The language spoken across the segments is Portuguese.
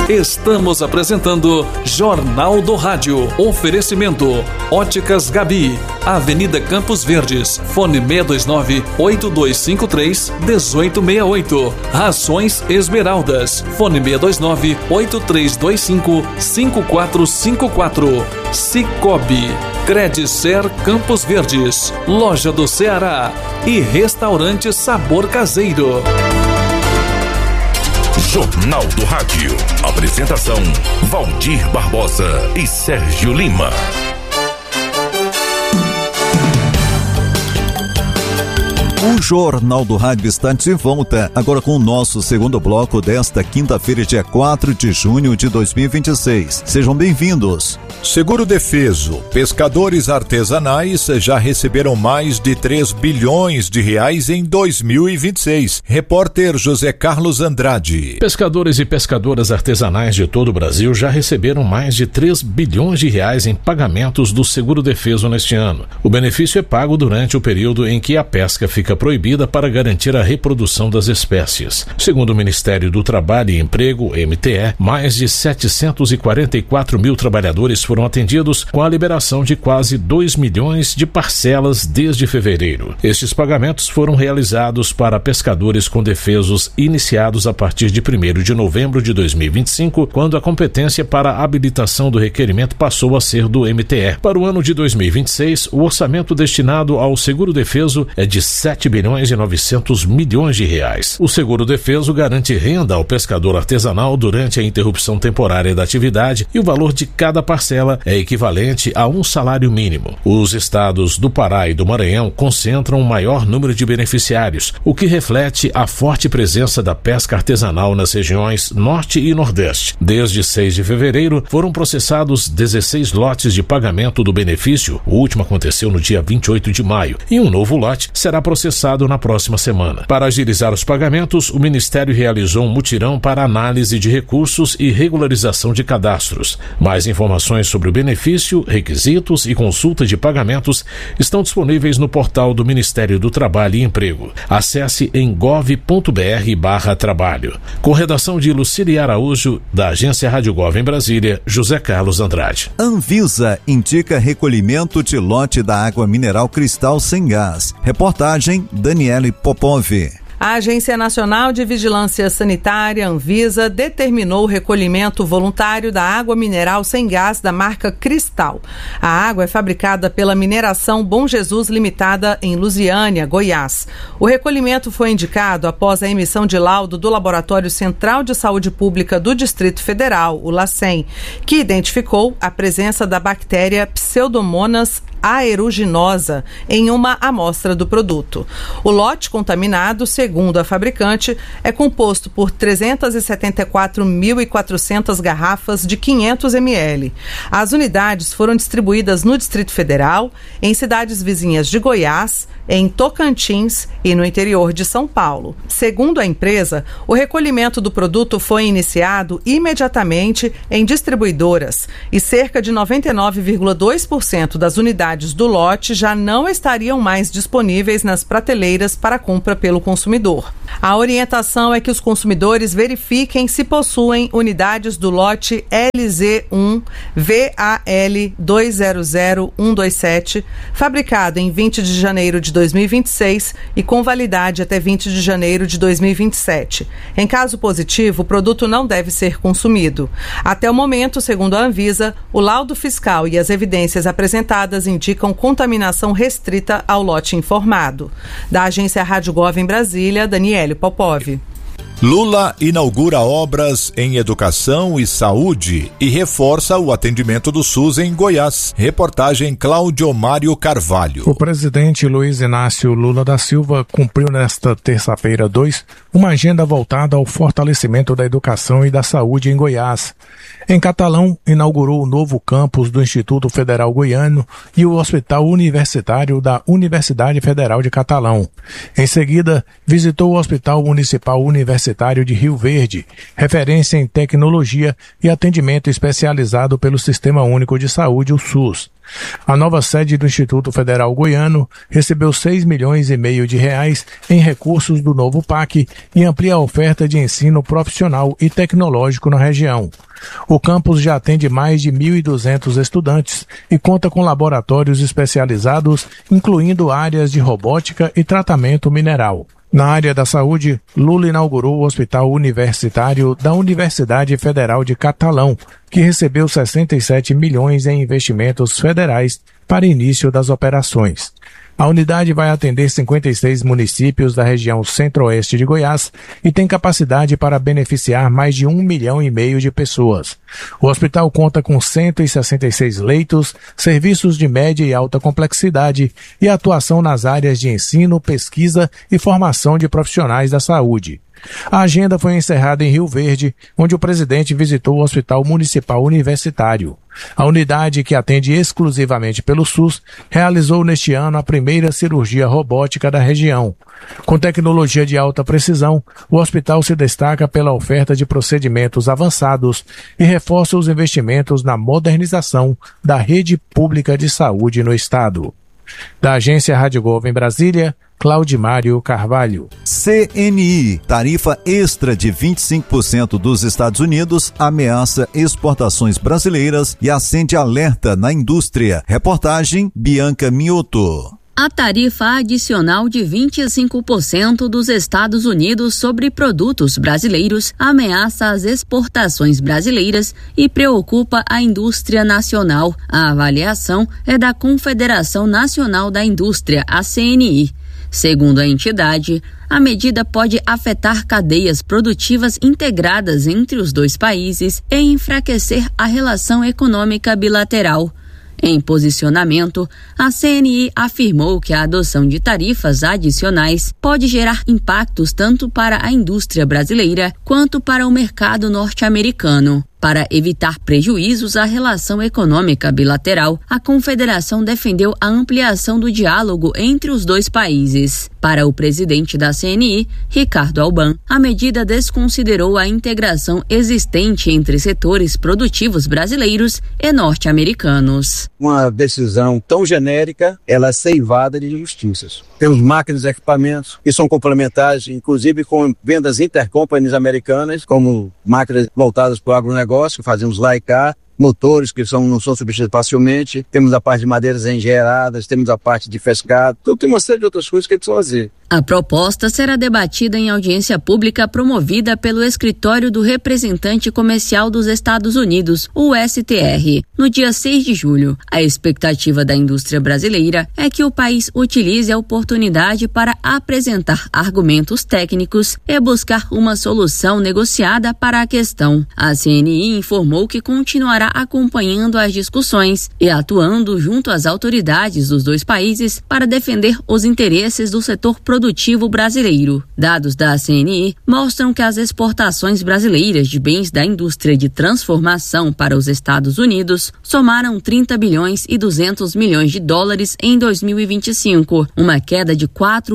Estamos apresentando Jornal do Rádio. Oferecimento Óticas Gabi, Avenida Campos Verdes, fone 629-8253-1868. Rações Esmeraldas, fone 629-8325-5454. Cicobi, Credicer Campos Verdes, Loja do Ceará e Restaurante Sabor Caseiro. Jornal do Rádio. Apresentação: Valdir Barbosa e Sérgio Lima. O Jornal do Rádio está de volta, agora com o nosso segundo bloco desta quinta-feira, dia 4 de junho de 2026. Sejam bem-vindos. Seguro Defeso. Pescadores artesanais já receberam mais de 3 bilhões de reais em 2026. Repórter José Carlos Andrade. Pescadores e pescadoras artesanais de todo o Brasil já receberam mais de 3 bilhões de reais em pagamentos do Seguro Defeso neste ano. O benefício é pago durante o período em que a pesca fica proibida para garantir a reprodução das espécies. Segundo o Ministério do Trabalho e Emprego, MTE, mais de 744 mil trabalhadores foram atendidos com a liberação de quase 2 milhões de parcelas desde fevereiro. Estes pagamentos foram realizados para pescadores com defesos iniciados a partir de 1º de novembro de 2025, quando a competência para a habilitação do requerimento passou a ser do MTE. Para o ano de 2026, o orçamento destinado ao Seguro Defeso é de 7 bilhões e 900 milhões de reais. O Seguro Defeso garante renda ao pescador artesanal durante a interrupção temporária da atividade e o valor de cada parcela é equivalente a um salário mínimo. Os estados do Pará e do Maranhão concentram o maior número de beneficiários, o que reflete a forte presença da pesca artesanal nas regiões Norte e Nordeste. Desde 6 de fevereiro, foram processados 16 lotes de pagamento do benefício, o último aconteceu no dia 28 de maio, e um novo lote será processado na próxima semana. Para agilizar os pagamentos, o Ministério realizou um mutirão para análise de recursos e regularização de cadastros. Mais informações sobre o benefício, requisitos e consulta de pagamentos estão disponíveis no portal do Ministério do Trabalho e Emprego. Acesse em gov.br/trabalho. Com redação de Lucília Araújo, da agência Rádio Gov em Brasília, José Carlos Andrade. Anvisa indica recolhimento de lote da água mineral Cristal sem gás. Reportagem Daniele Popov. A Agência Nacional de Vigilância Sanitária, Anvisa, determinou o recolhimento voluntário da água mineral sem gás da marca Cristal. A água é fabricada pela Mineração Bom Jesus Limitada em Lusiânia, Goiás. O recolhimento foi indicado após a emissão de laudo do Laboratório Central de Saúde Pública do Distrito Federal, o LACEN, que identificou a presença da bactéria Pseudomonas aeruginosa em uma amostra do produto. O lote contaminado, segundo a fabricante, é composto por 374.400 garrafas de 500 ml. As unidades foram distribuídas no Distrito Federal, em cidades vizinhas de Goiás, em Tocantins e no interior de São Paulo. Segundo a empresa, o recolhimento do produto foi iniciado imediatamente em distribuidoras e cerca de 99,2% das unidades do lote já não estariam mais disponíveis nas prateleiras para compra pelo consumidor. A orientação é que os consumidores verifiquem se possuem unidades do lote LZ1 VAL200127, fabricado em 20 de janeiro de 2026 e com validade até 20 de janeiro de 2027. Em caso positivo, o produto não deve ser consumido. Até o momento, segundo a Anvisa, o laudo fiscal e as evidências apresentadas indicam contaminação restrita ao lote informado. Da agência Rádio Gov em Brasília, Daniele Popov. Lula inaugura obras em educação e saúde e reforça o atendimento do SUS em Goiás. Reportagem Cláudio Mário Carvalho. O presidente Luiz Inácio Lula da Silva cumpriu nesta terça-feira 2 uma agenda voltada ao fortalecimento da educação e da saúde em Goiás. Em Catalão, inaugurou o novo campus do Instituto Federal Goiano e o Hospital Universitário da Universidade Federal de Catalão. Em seguida, visitou o Hospital Municipal Universitário Universitário de Rio Verde, referência em tecnologia e atendimento especializado pelo Sistema Único de Saúde, o SUS. A nova sede do Instituto Federal Goiano recebeu R$6,5 milhões em recursos do novo PAC e amplia a oferta de ensino profissional e tecnológico na região. O campus já atende mais de 1.200 estudantes e conta com laboratórios especializados, incluindo áreas de robótica e tratamento mineral. Na área da saúde, Lula inaugurou o Hospital Universitário da Universidade Federal de Catalão, que recebeu 67 milhões em investimentos federais para início das operações. A unidade vai atender 56 municípios da região centro-oeste de Goiás e tem capacidade para beneficiar mais de 1,5 milhão de pessoas. O hospital conta com 166 leitos, serviços de média e alta complexidade e atuação nas áreas de ensino, pesquisa e formação de profissionais da saúde. A agenda foi encerrada em Rio Verde, onde o presidente visitou o Hospital Municipal Universitário. A unidade, que atende exclusivamente pelo SUS, realizou neste ano a primeira cirurgia robótica da região. Com tecnologia de alta precisão, o hospital se destaca pela oferta de procedimentos avançados e reforça os investimentos na modernização da rede pública de saúde no estado. Da agência Rádio Globo em Brasília, Claudimário Carvalho. CNI, tarifa extra de 25% dos Estados Unidos, ameaça exportações brasileiras e acende alerta na indústria. Reportagem Bianca Mioto. A tarifa adicional de 25% dos Estados Unidos sobre produtos brasileiros ameaça as exportações brasileiras e preocupa a indústria nacional. A avaliação é da Confederação Nacional da Indústria, a CNI. Segundo a entidade, a medida pode afetar cadeias produtivas integradas entre os dois países e enfraquecer a relação econômica bilateral. Em posicionamento, a CNI afirmou que a adoção de tarifas adicionais pode gerar impactos tanto para a indústria brasileira quanto para o mercado norte-americano. Para evitar prejuízos à relação econômica bilateral, a Confederação defendeu a ampliação do diálogo entre os dois países. Para o presidente da CNI, Ricardo Alban, a medida desconsiderou a integração existente entre setores produtivos brasileiros e norte-americanos. Uma decisão tão genérica, ela é ceivada de injustiças. Temos máquinas e equipamentos que são complementares, inclusive com vendas intercompanies americanas, como máquinas voltadas para o agronegócio, que fazemos lá e cá, motores que não são substituídos facilmente, temos a parte de madeiras engenheiradas, temos a parte de pescado, então tem uma série de outras coisas que a gente precisa fazer. A proposta será debatida em audiência pública promovida pelo Escritório do Representante Comercial dos Estados Unidos, o STR, no dia 6 de julho. A expectativa da indústria brasileira é que o país utilize a oportunidade para apresentar argumentos técnicos e buscar uma solução negociada para a questão. A CNI informou que continuará acompanhando as discussões e atuando junto às autoridades dos dois países para defender os interesses do setor produtivo brasileiro. Dados da CNI mostram que as exportações brasileiras de bens da indústria de transformação para os Estados Unidos somaram 30 bilhões e 200 milhões de dólares em 2025, uma queda de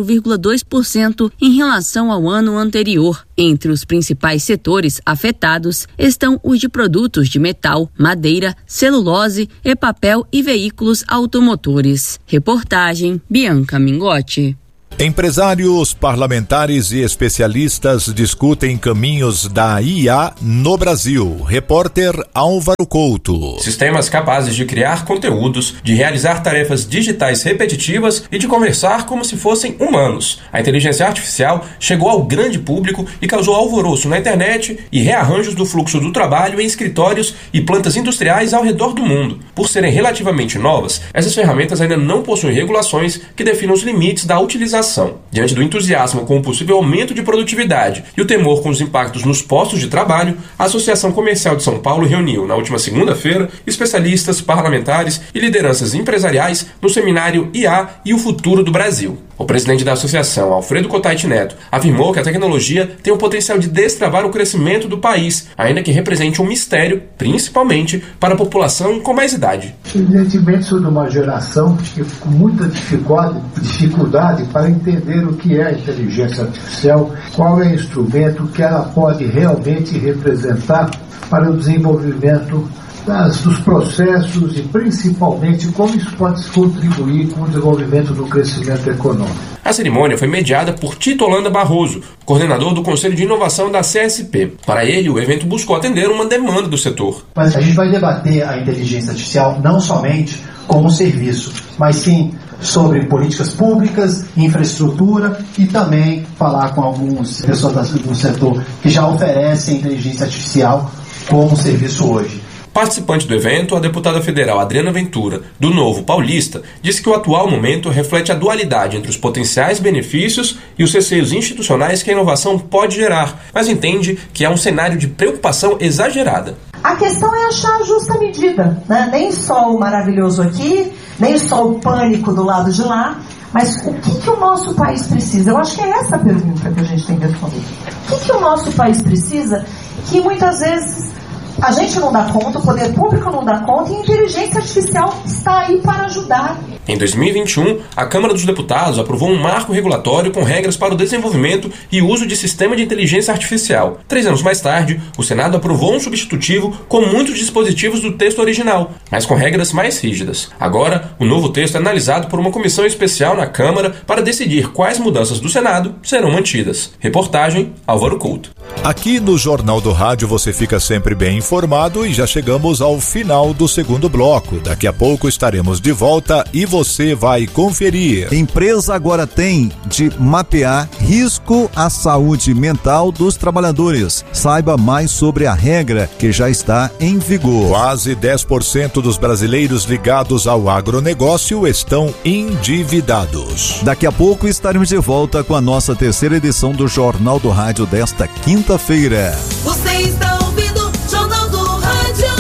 4,2% em relação ao ano anterior. Entre os principais setores afetados estão os de produtos de metal, madeira, celulose e papel e veículos automotores. Reportagem Bianca Mingotti. Empresários, parlamentares e especialistas discutem caminhos da IA no Brasil. Repórter Álvaro Couto. Sistemas capazes de criar conteúdos, de realizar tarefas digitais repetitivas e de conversar como se fossem humanos. A inteligência artificial chegou ao grande público e causou alvoroço na internet e rearranjos do fluxo do trabalho em escritórios e plantas industriais ao redor do mundo. Por serem relativamente novas, essas ferramentas ainda não possuem regulações que definam os limites da utilização. Diante do entusiasmo com o possível aumento de produtividade e o temor com os impactos nos postos de trabalho, a Associação Comercial de São Paulo reuniu, na última segunda-feira, especialistas, parlamentares e lideranças empresariais no seminário IA e o Futuro do Brasil. O presidente da associação, Alfredo Cotait Neto, afirmou que a tecnologia tem o potencial de destravar o crescimento do país, ainda que represente um mistério, principalmente para a população com mais idade. Evidentemente, sou de uma geração que com muita dificuldade para entender o que é a inteligência artificial, qual é o instrumento que ela pode realmente representar para o desenvolvimento dos processos e principalmente como isso pode contribuir com o desenvolvimento do crescimento econômico. A cerimônia foi mediada por Tito Holanda Barroso, coordenador do Conselho de Inovação da CSP. Para ele, o evento buscou atender uma demanda do setor. Mas a gente vai debater a inteligência artificial não somente como serviço, mas sim sobre políticas públicas, infraestrutura e também falar com algumas pessoas do setor que já oferecem inteligência artificial como serviço hoje. Participante do evento, a deputada federal Adriana Ventura, do Novo Paulista, disse que o atual momento reflete a dualidade entre os potenciais benefícios e os receios institucionais que a inovação pode gerar, mas entende que há um cenário de preocupação exagerada. A questão é achar a justa medida, né? Nem só o maravilhoso aqui, nem só o pânico do lado de lá, mas o que o nosso país precisa? Eu acho que é essa a pergunta que a gente tem que responder. O que o nosso país precisa que muitas vezes a gente não dá conta, o poder público não dá conta e a inteligência artificial está aí para ajudar. Em 2021, a Câmara dos Deputados aprovou um marco regulatório com regras para o desenvolvimento e uso de sistema de inteligência artificial. 3 anos mais tarde, o Senado aprovou um substitutivo com muitos dispositivos do texto original, mas com regras mais rígidas. Agora, o novo texto é analisado por uma comissão especial na Câmara para decidir quais mudanças do Senado serão mantidas. Reportagem, Álvaro Couto. Aqui no Jornal do Rádio você fica sempre bem informado e já chegamos ao final do segundo bloco. Daqui a pouco estaremos de volta e você vai conferir. Empresa agora tem de mapear risco à saúde mental dos trabalhadores. Saiba mais sobre a regra que já está em vigor. Quase 10% dos brasileiros ligados ao agronegócio estão endividados. Daqui a pouco estaremos de volta com a nossa terceira edição do Jornal do Rádio desta quinta-feira. Você está ouvindo Jornal do Rádio.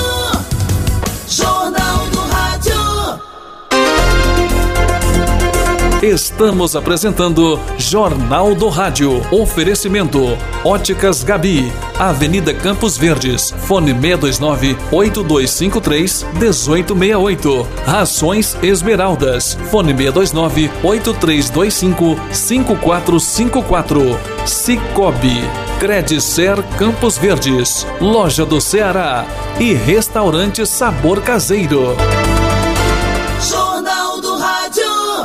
Jornal do Rádio. Estamos apresentando Jornal do Rádio. Oferecimento Óticas Gabi, Avenida Campos Verdes, fone 629-8253-1868. Rações Esmeraldas, fone 629-8325-5454. Cicobi, Credicer Campos Verdes, Loja do Ceará e Restaurante Sabor Caseiro. Jornal do Rádio.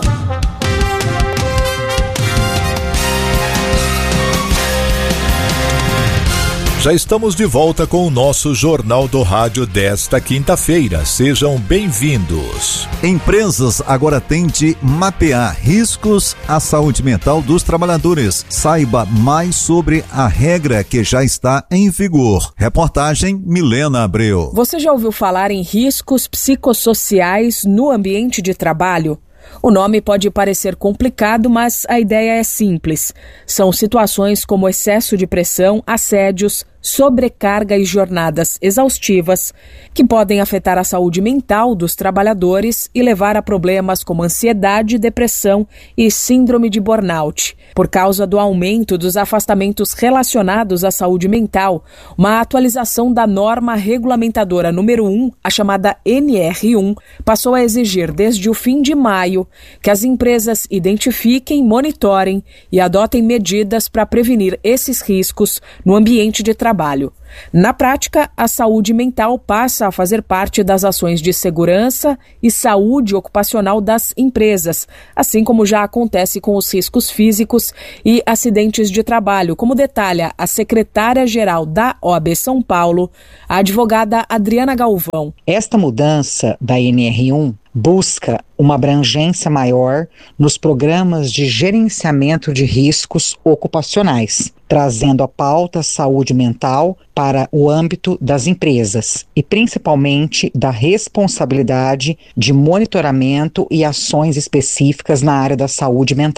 Já estamos de volta com o nosso Jornal do Rádio desta quinta-feira. Sejam bem-vindos. Empresas agora têm de mapear riscos à saúde mental dos trabalhadores. Saiba mais sobre a regra que já está em vigor. Reportagem Milena Abreu. Você já ouviu falar em riscos psicossociais no ambiente de trabalho? O nome pode parecer complicado, mas a ideia é simples. São situações como excesso de pressão, assédios, sobrecarga e jornadas exaustivas que podem afetar a saúde mental dos trabalhadores e levar a problemas como ansiedade, depressão e síndrome de burnout. Por causa do aumento dos afastamentos relacionados à saúde mental, uma atualização da norma regulamentadora número 1, a chamada NR1, passou a exigir desde o fim de maio que as empresas identifiquem, monitorem e adotem medidas para prevenir esses riscos no ambiente de trabalho. Na prática, a saúde mental passa a fazer parte das ações de segurança e saúde ocupacional das empresas, assim como já acontece com os riscos físicos e acidentes de trabalho, como detalha a secretária-geral da OAB São Paulo, a advogada Adriana Galvão. Esta mudança da NR1 busca uma abrangência maior nos programas de gerenciamento de riscos ocupacionais, trazendo a pauta saúde mental para o âmbito das empresas e principalmente da responsabilidade de monitoramento e ações específicas na área da saúde mental.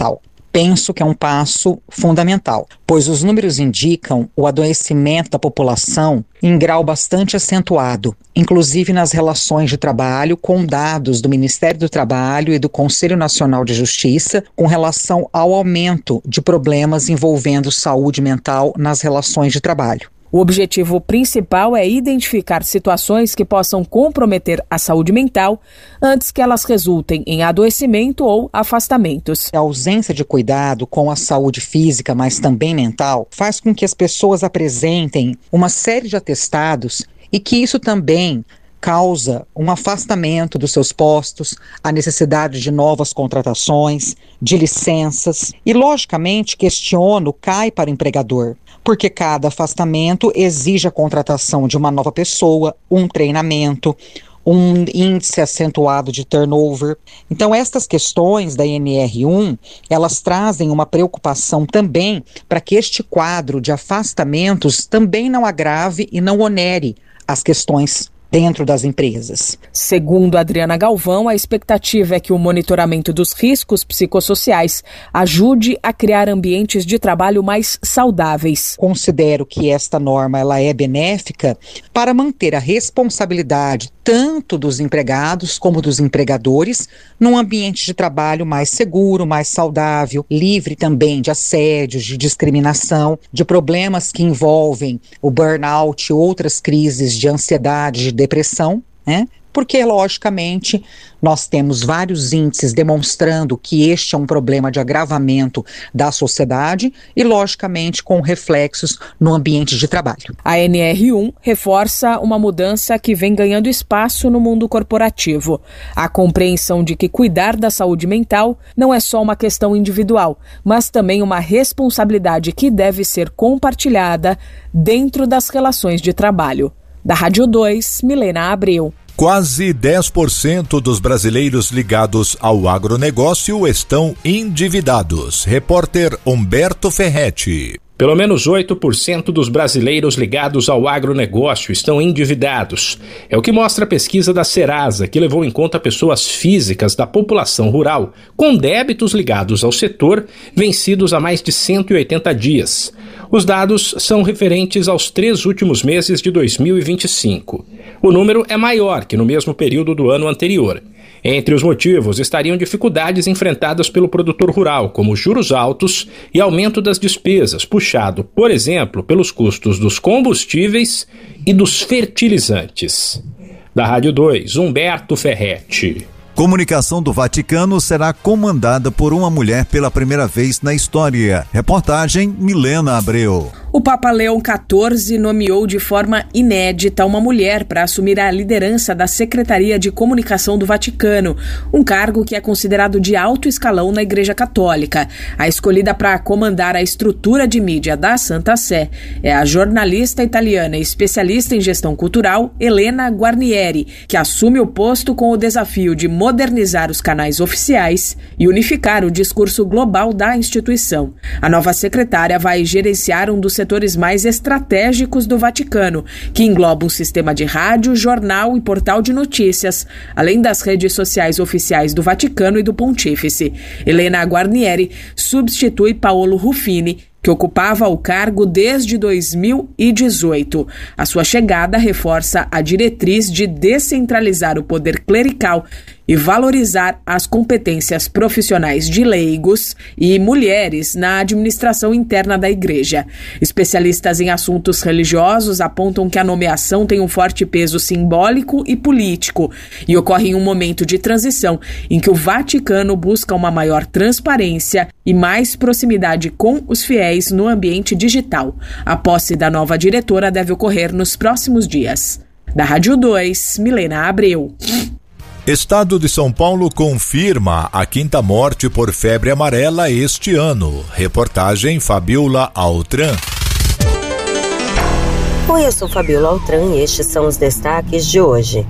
penso que é um passo fundamental, pois os números indicam o adoecimento da população em grau bastante acentuado, inclusive nas relações de trabalho, com dados do Ministério do Trabalho e do Conselho Nacional de Justiça com relação ao aumento de problemas envolvendo saúde mental nas relações de trabalho. O objetivo principal é identificar situações que possam comprometer a saúde mental antes que elas resultem em adoecimento ou afastamentos. A ausência de cuidado com a saúde física, mas também mental, faz com que as pessoas apresentem uma série de atestados e que isso também causa um afastamento dos seus postos, a necessidade de novas contratações, de licenças e, logicamente, questiono cai para o empregador, porque cada afastamento exige a contratação de uma nova pessoa, um treinamento, um índice acentuado de turnover. Então, estas questões da NR1, elas trazem uma preocupação também para que este quadro de afastamentos também não agrave e não onere as questões dentro das empresas. Segundo Adriana Galvão, a expectativa é que o monitoramento dos riscos psicossociais ajude a criar ambientes de trabalho mais saudáveis. Considero que esta norma ela é benéfica para manter a responsabilidade tanto dos empregados como dos empregadores num ambiente de trabalho mais seguro, mais saudável, livre também de assédios, de discriminação, de problemas que envolvem o burnout e outras crises de ansiedade, de depressão, né? Porque, logicamente, nós temos vários índices demonstrando que este é um problema de agravamento da sociedade e, logicamente, com reflexos no ambiente de trabalho. A NR1 reforça uma mudança que vem ganhando espaço no mundo corporativo. A compreensão de que cuidar da saúde mental não é só uma questão individual, mas também uma responsabilidade que deve ser compartilhada dentro das relações de trabalho. Da Rádio 2, Milena Abreu. Quase 10% dos brasileiros ligados ao agronegócio estão endividados. Repórter Humberto Ferretti. Pelo menos 8% dos brasileiros ligados ao agronegócio estão endividados. É o que mostra a pesquisa da Serasa, que levou em conta pessoas físicas da população rural com débitos ligados ao setor vencidos há mais de 180 dias. Os dados são referentes aos 3 últimos meses de 2025. O número é maior que no mesmo período do ano anterior. Entre os motivos estariam dificuldades enfrentadas pelo produtor rural, como juros altos e aumento das despesas, puxado, por exemplo, pelos custos dos combustíveis e dos fertilizantes. Da Rádio 2, Humberto Ferretti. Comunicação do Vaticano será comandada por uma mulher pela primeira vez na história. Reportagem Milena Abreu. O Papa Leão XIV nomeou de forma inédita uma mulher para assumir a liderança da Secretaria de Comunicação do Vaticano, um cargo que é considerado de alto escalão na Igreja Católica. A escolhida para comandar a estrutura de mídia da Santa Sé é a jornalista italiana e especialista em gestão cultural Elena Guarnieri, que assume o posto com o desafio de modernizar os canais oficiais e unificar o discurso global da instituição. A nova secretária vai gerenciar um dos setores mais estratégicos do Vaticano, que engloba um sistema de rádio, jornal e portal de notícias, além das redes sociais oficiais do Vaticano e do Pontífice. Elena Guarnieri substitui Paolo Ruffini, que ocupava o cargo desde 2018. A sua chegada reforça a diretriz de descentralizar o poder clerical e valorizar as competências profissionais de leigos e mulheres na administração interna da Igreja. Especialistas em assuntos religiosos apontam que a nomeação tem um forte peso simbólico e político e ocorre em um momento de transição em que o Vaticano busca uma maior transparência e mais proximidade com os fiéis no ambiente digital. A posse da nova diretora deve ocorrer nos próximos dias. Da Rádio 2, Milena Abreu. Estado de São Paulo confirma a 5ª morte por febre amarela este ano. Reportagem Fabiola Altran. Oi, eu sou Fabiola Altran e estes são os destaques de hoje.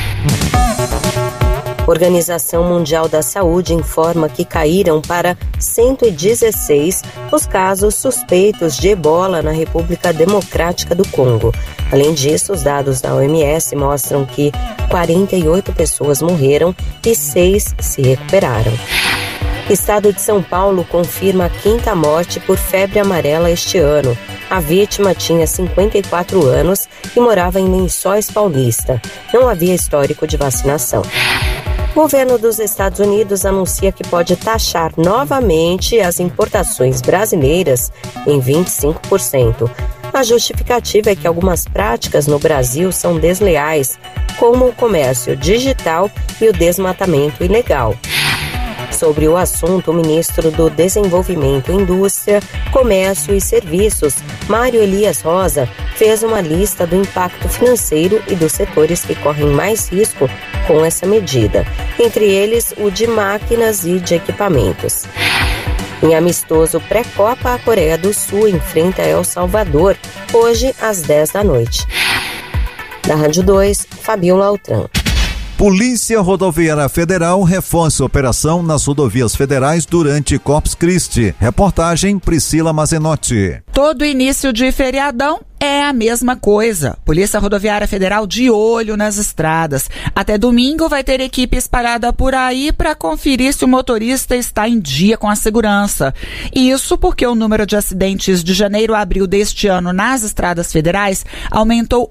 Organização Mundial da Saúde informa que caíram para 116 os casos suspeitos de ebola na República Democrática do Congo. Além disso, os dados da OMS mostram que 48 pessoas morreram e 6 se recuperaram. Estado de São Paulo confirma a 5ª morte por febre amarela este ano. A vítima tinha 54 anos e morava em Lençóis Paulista. Não havia histórico de vacinação. O governo dos Estados Unidos anuncia que pode taxar novamente as importações brasileiras em 25%. A justificativa é que algumas práticas no Brasil são desleais, como o comércio digital e o desmatamento ilegal. Sobre o assunto, o ministro do Desenvolvimento, Indústria, Comércio e Serviços, Mário Elias Rosa, fez uma lista do impacto financeiro e dos setores que correm mais risco com essa medida, entre eles o de máquinas e de equipamentos. Em amistoso pré-Copa, a Coreia do Sul enfrenta El Salvador, hoje às 10 da noite. Da Rádio 2, Fabiola Altran. Polícia Rodoviária Federal reforça a operação nas rodovias federais durante Corpus Christi. Reportagem Priscila Mazenotti. Todo início de feriadão é a mesma coisa. Polícia Rodoviária Federal de olho nas estradas. Até domingo vai ter equipe espalhada por aí para conferir se o motorista está em dia com a segurança. Isso porque o número de acidentes de janeiro a abril deste ano nas estradas federais aumentou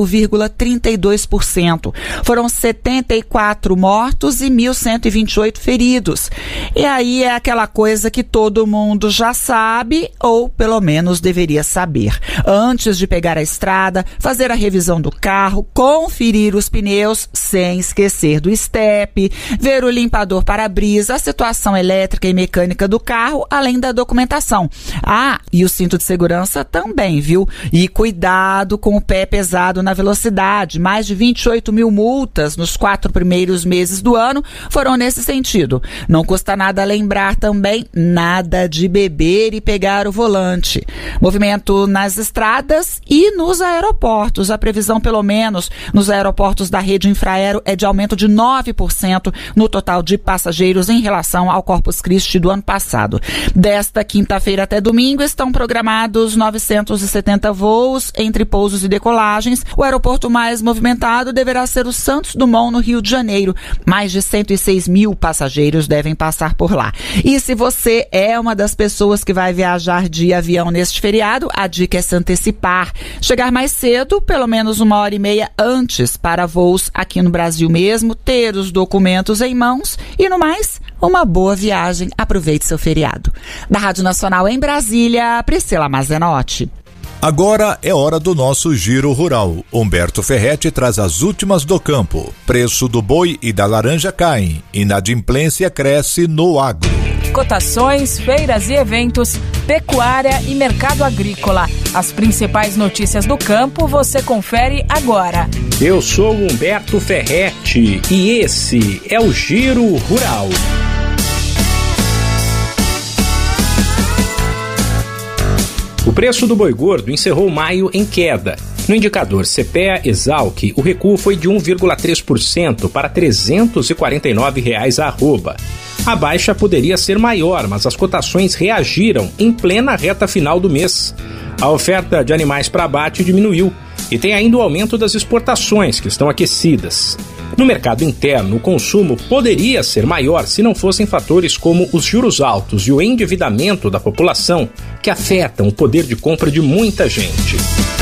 8,32%. Foram 74 mortos e 1.128 feridos. E aí é aquela coisa que todo mundo já sabe, ou pelo menos deveria saber. Antes de pegar a estrada, fazer a revisão do carro, conferir os pneus, sem esquecer do estepe, ver o limpador para-brisa, a situação elétrica e mecânica do carro, além da documentação. Ah, e o cinto de segurança também, viu? E cuidado com o pé pesado na velocidade. Mais de 28 mil multas nos 4 primeiros meses do ano foram nesse sentido. Não custa nada lembrar também, nada de beber e pegar o volante. Movimento nas estradas e nos aeroportos. A previsão, pelo menos nos aeroportos da rede Infraero, é de aumento de 9% no total de passageiros em relação ao Corpus Christi do ano passado. Desta quinta-feira até domingo estão programados 970 voos entre pousos e decolagens. O aeroporto mais movimentado deverá ser o Santos Dumont, no Rio de Janeiro. Mais de 106 mil passageiros devem passar por lá. E se você é uma das pessoas que vai viajar de avião neste feriado, a dica é se antecipar. Chegar mais cedo, pelo menos 1h30 antes, para voos aqui no Brasil mesmo, ter os documentos em mãos e, no mais, uma boa viagem. Aproveite seu feriado. Da Rádio Nacional em Brasília, Priscila Mazenotti. Agora é hora do nosso Giro Rural. Humberto Ferretti traz as últimas do campo. Preço do boi e da laranja caem. Inadimplência cresce no agro. Cotações, feiras e eventos, pecuária e mercado agrícola. As principais notícias do campo você confere agora. Eu sou Humberto Ferretti e esse é o Giro Rural. O preço do boi gordo encerrou maio em queda. No indicador CPEA-Exalc, o recuo foi de 1,3% para R$ 349 a arroba. A baixa poderia ser maior, mas as cotações reagiram em plena reta final do mês. A oferta de animais para abate diminuiu e tem ainda o aumento das exportações, que estão aquecidas. No mercado interno, o consumo poderia ser maior se não fossem fatores como os juros altos e o endividamento da população, que afetam o poder de compra de muita gente.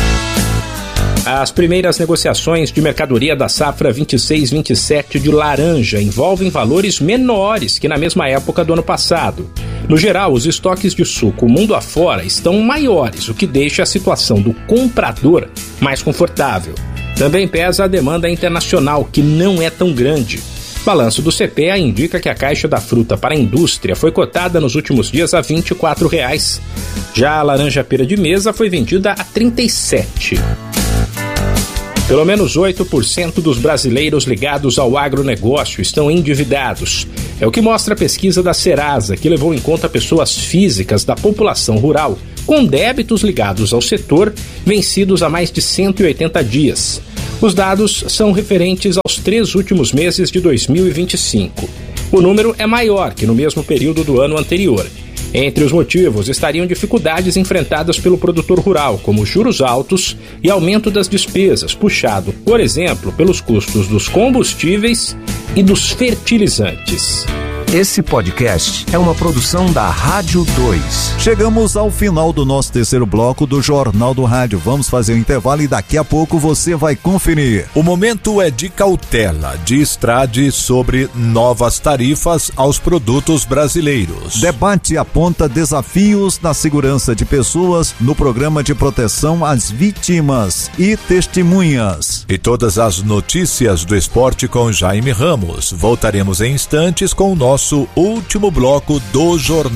As primeiras negociações de mercadoria da safra 26-27 de laranja envolvem valores menores que na mesma época do ano passado. No geral, os estoques de suco mundo afora estão maiores, o que deixa a situação do comprador mais confortável. Também pesa a demanda internacional, que não é tão grande. O balanço do CPEA indica que a caixa da fruta para a indústria foi cotada nos últimos dias a R$ 24. Já a laranja pera de mesa foi vendida a R$ 37. Pelo menos 8% dos brasileiros ligados ao agronegócio estão endividados. É o que mostra a pesquisa da Serasa, que levou em conta pessoas físicas da população rural com débitos ligados ao setor vencidos há mais de 180 dias. Os dados são referentes aos 3 últimos meses de 2025. O número é maior que no mesmo período do ano anterior. Entre os motivos estariam dificuldades enfrentadas pelo produtor rural, como juros altos e aumento das despesas, puxado, por exemplo, pelos custos dos combustíveis e dos fertilizantes. Esse podcast é uma produção da Rádio 2. Chegamos ao final do nosso terceiro bloco do Jornal do Rádio. Vamos fazer um intervalo e daqui a pouco você vai conferir. O momento é de cautela de Estrade sobre novas tarifas aos produtos brasileiros. Debate aponta desafios na segurança de pessoas no programa de proteção às vítimas e testemunhas. E todas as notícias do esporte com Jaime Ramos. Voltaremos em instantes com o nosso último bloco do Jornal